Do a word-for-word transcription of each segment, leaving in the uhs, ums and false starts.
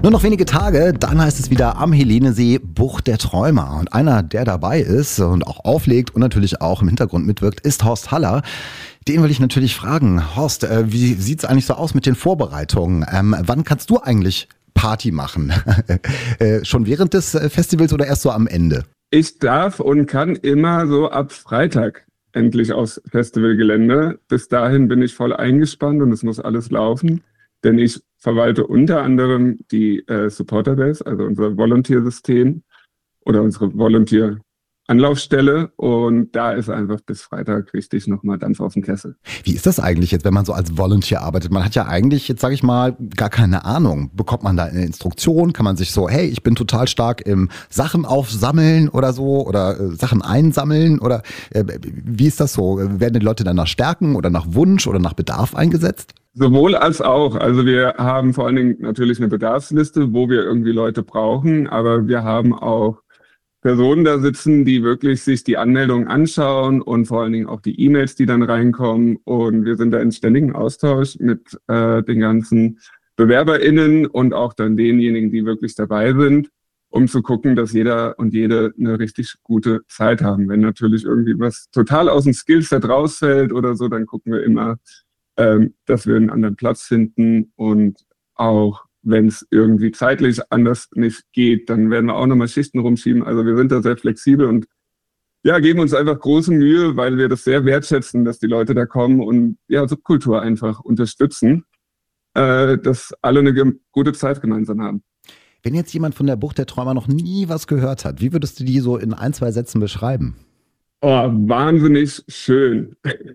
Nur noch wenige Tage, dann heißt es wieder am Helenesee Bucht der Träumer. Und einer, der dabei ist und auch auflegt und natürlich auch im Hintergrund mitwirkt, ist Horst Haller. Den will ich natürlich fragen. Horst, äh, wie sieht's eigentlich so aus mit den Vorbereitungen? Ähm, wann kannst du eigentlich Party machen? äh, schon während des Festivals oder erst so am Ende? Ich darf und kann immer so ab Freitag endlich aufs Festivalgelände. Bis dahin bin ich voll eingespannt und es muss alles laufen, denn ich verwalte unter anderem die äh, Supporter Days, also unser Volunteer-System oder unsere Volunteer-Anlaufstelle, und da ist einfach bis Freitag richtig nochmal Dampf auf den Kessel. Wie ist das eigentlich jetzt, wenn man so als Volunteer arbeitet? Man hat ja eigentlich, jetzt sage ich mal, gar keine Ahnung. Bekommt man da eine Instruktion? Kann man sich so, hey, ich bin total stark im Sachen aufsammeln oder so oder äh, Sachen einsammeln oder äh, wie ist das so? Werden die Leute dann nach Stärken oder nach Wunsch oder nach Bedarf eingesetzt? Sowohl als auch. Also wir haben vor allen Dingen natürlich eine Bedarfsliste, wo wir irgendwie Leute brauchen, aber wir haben auch Personen da sitzen, die wirklich sich die Anmeldungen anschauen und vor allen Dingen auch die E-Mails, die dann reinkommen. Und wir sind da in ständigem Austausch mit äh, den ganzen BewerberInnen und auch dann denjenigen, die wirklich dabei sind, um zu gucken, dass jeder und jede eine richtig gute Zeit haben. Wenn natürlich irgendwie was total aus dem Skillset rausfällt oder so, dann gucken wir immer, ähm, dass wir einen anderen Platz finden, und auch wenn es irgendwie zeitlich anders nicht geht, dann werden wir auch nochmal Schichten rumschieben. Also wir sind da sehr flexibel und ja, geben uns einfach große Mühe, weil wir das sehr wertschätzen, dass die Leute da kommen und ja, Subkultur einfach unterstützen, äh, dass alle eine ge- gute Zeit gemeinsam haben. Wenn jetzt jemand von der Bucht der Träumer noch nie was gehört hat, wie würdest du die so in ein, zwei Sätzen beschreiben? Oh, wahnsinnig schön.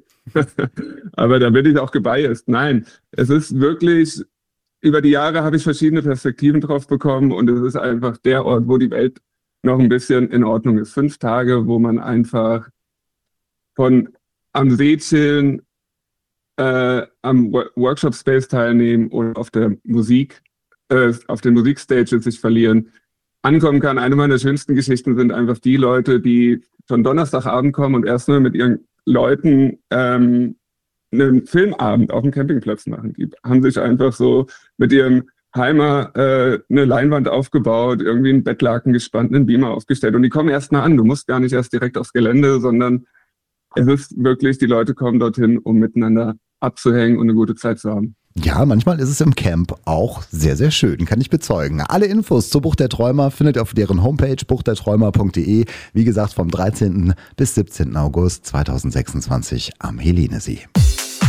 Aber da bin ich auch gebiased. Nein, es ist wirklich, über die Jahre habe ich verschiedene Perspektiven drauf bekommen, und es ist einfach der Ort, wo die Welt noch ein bisschen in Ordnung ist. Fünf Tage, wo man einfach von am See chillen, äh, am Wo- Workshop-Space teilnehmen oder auf der Musik, äh, auf den Musikstages sich verlieren, ankommen kann. Eine meiner schönsten Geschichten sind einfach die Leute, die schon Donnerstagabend kommen und erst nur mit ihren Leuten ähm, einen Filmabend auf dem Campingplatz machen. Die haben sich einfach so mit ihrem Heimer äh, eine Leinwand aufgebaut, irgendwie einen Bettlaken gespannt, einen Beamer aufgestellt, und die kommen erst mal an. Du musst gar nicht erst direkt aufs Gelände, sondern es ist wirklich, die Leute kommen dorthin, um miteinander abzuhängen und eine gute Zeit zu haben. Ja, manchmal ist es im Camp auch sehr, sehr schön, kann ich bezeugen. Alle Infos zur Bucht der Träumer findet ihr auf deren Homepage bucht der träumer punkt de. Wie gesagt, vom dreizehnten bis siebzehnten August zweitausendsechsundzwanzig am Helenesee.